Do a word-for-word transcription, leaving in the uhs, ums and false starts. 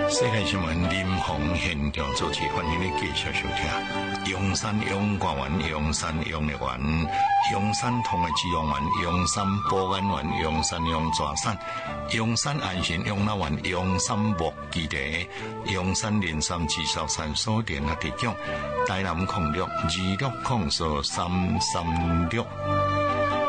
世界新闻林鸿现场主持，欢迎你继续收听。阳山阳光园、阳山阳乐园、阳山通的志阳园、阳山保安园、阳山阳抓山、阳山安心养老园、阳山木基地、阳山林山至少山所店啊提供。台南控六二六控数三三六。